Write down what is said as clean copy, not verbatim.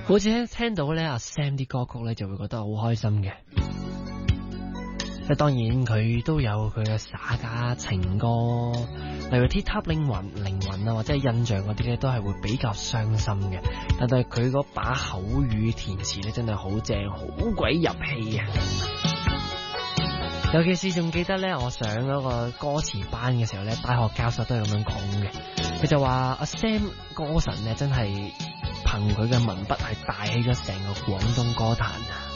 好似聽到咧阿 Sam 啲歌曲咧，就會覺得好開心嘅。即係當然佢都有佢嘅灑家情歌，例如鐵塔凌雲啊，或者係印象嗰啲咧，都係會比較傷心嘅。但係佢嗰把口語填詞咧，真係好正，好鬼入戲啊！尤其是仲記得咧，我上嗰個歌詞班嘅時候咧，大學教授都係咁樣講嘅。佢就話阿 Sam 歌神咧，真係憑佢嘅文筆係帶起咗成個廣東歌壇啊！